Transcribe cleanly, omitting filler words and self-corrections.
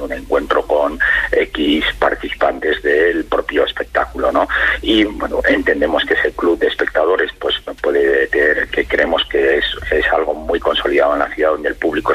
un encuentro con X participantes del propio espectáculo, ¿no? Y bueno, entendemos que ese club de espectadores pues puede tener, que creemos que es algo muy consolidado en la ciudad, donde el público